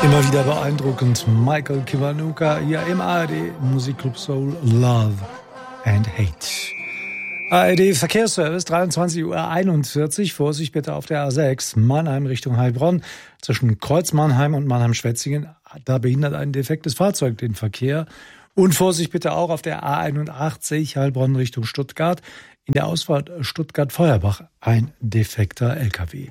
Immer wieder beeindruckend. Michael Kiwanuka hier im ARD Musikclub Soul Love and Hate. ARD Verkehrsservice, 23:41 Uhr. Vorsicht bitte auf der A6 Mannheim Richtung Heilbronn. Zwischen Kreuz Mannheim und Mannheim-Schwetzingen. Da behindert ein defektes Fahrzeug den Verkehr. Und Vorsicht bitte auch auf der A81 Heilbronn Richtung Stuttgart. In der Ausfahrt Stuttgart-Feuerbach ein defekter LKW.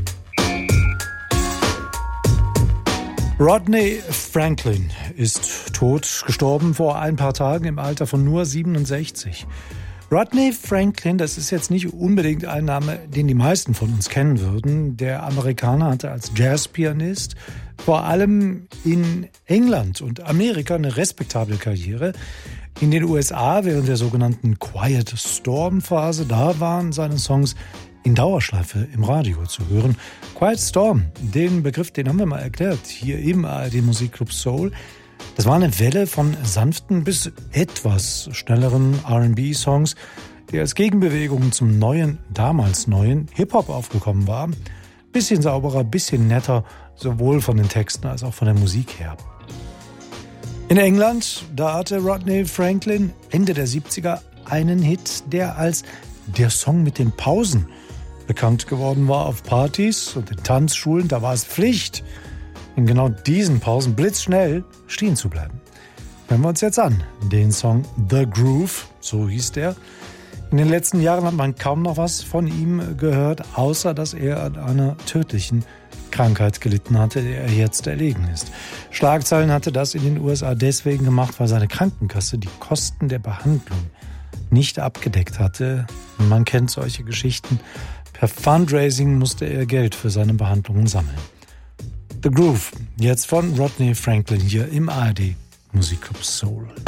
Rodney Franklin ist tot, gestorben vor ein paar Tagen im Alter von nur 67. Rodney Franklin, das ist jetzt nicht unbedingt ein Name, den die meisten von uns kennen würden. Der Amerikaner hatte als Jazzpianist vor allem in England und Amerika eine respektable Karriere. In den USA während der sogenannten Quiet Storm Phase, da waren seine Songs in Dauerschleife im Radio zu hören. Quiet Storm, den Begriff, den haben wir mal erklärt, hier im ARD Musikclub Soul. Das war eine Welle von sanften bis etwas schnelleren R&B-Songs, die als Gegenbewegung zum damals neuen Hip-Hop aufgekommen war. Bisschen sauberer, bisschen netter, sowohl von den Texten als auch von der Musik her. In England, da hatte Rodney Franklin Ende der 70er einen Hit, der als der Song mit den Pausen bekannt geworden war auf Partys und in Tanzschulen. Da war es Pflicht, in genau diesen Pausen blitzschnell stehen zu bleiben. Hören wir uns jetzt an, den Song The Groove, so hieß der. In den letzten Jahren hat man kaum noch was von ihm gehört, außer dass er an einer tödlichen Krankheit gelitten hatte, der er jetzt erlegen ist. Schlagzeilen hatte das in den USA deswegen gemacht, weil seine Krankenkasse die Kosten der Behandlung nicht abgedeckt hatte. Man kennt solche Geschichten. Per Fundraising musste er Geld für seine Behandlungen sammeln. The Groove, jetzt von Rodney Franklin hier im ARD Musikclub Soul.